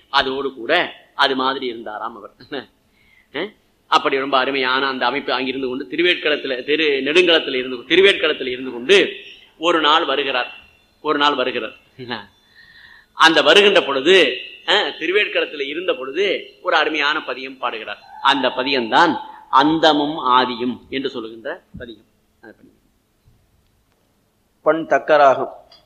அதோடு கூட அது மாதிரி இருந்தாராம் அவர். அப்படி ரொம்ப அருமையான அந்த அமைப்பு அங்கிருந்து கொண்டு நெடுங்களத்தில் இருந்து கொண்டு ஒரு நாள் வருகிறார். அந்த வருகின்ற பொழுது திருவேற்களத்தில் இருந்த பொழுது ஒரு அருமையான பதியம் பாடுகிறார். அந்த பதியம்தான் அந்தமும் ஆதியும் என்று சொல்லுகின்ற பதியம். பண் தக்கராகும்.